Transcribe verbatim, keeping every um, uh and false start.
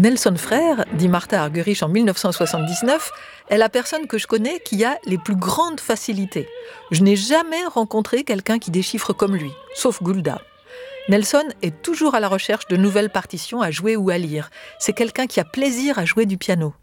Nelson Frère, dit Martha Argerich en mille neuf cent soixante-dix-neuf, est la personne que je connais qui a les plus grandes facilités. Je n'ai jamais rencontré quelqu'un qui déchiffre comme lui, sauf Gulda. Nelson est toujours à la recherche de nouvelles partitions à jouer ou à lire. C'est quelqu'un qui a plaisir à jouer du piano.